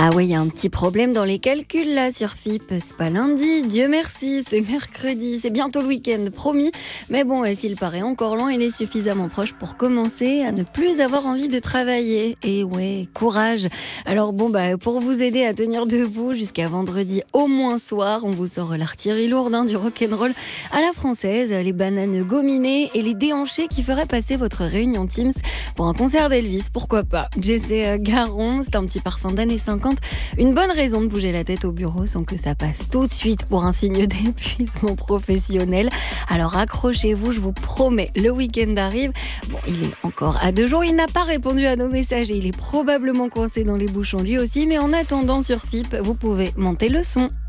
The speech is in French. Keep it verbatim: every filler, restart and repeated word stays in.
Ah ouais, il y a un petit problème dans les calculs là sur F I P. C'est pas lundi, Dieu merci, c'est mercredi, c'est bientôt le week-end, promis. Mais bon, ouais, s'il paraît encore loin, il est suffisamment proche pour commencer à ne plus avoir envie de travailler. Et ouais, courage. Alors bon, bah pour vous aider à tenir debout jusqu'à vendredi au moins soir, on vous sort l'artillerie lourde hein, du rock'n'roll à la française, les bananes gominées et les déhanchés qui feraient passer votre réunion Teams pour un concert d'Elvis, pourquoi pas. Jesse Garon, c'est un petit parfum d'années cinquante, une bonne raison de bouger la tête au bureau sans que ça passe tout de suite pour un signe d'épuisement professionnel. Alors accrochez-vous, je vous promets, le week-end arrive. Bon, il est encore à deux jours, il n'a pas répondu à nos messages et il est probablement coincé dans les bouchons lui aussi, mais en attendant sur F I P, vous pouvez monter le son.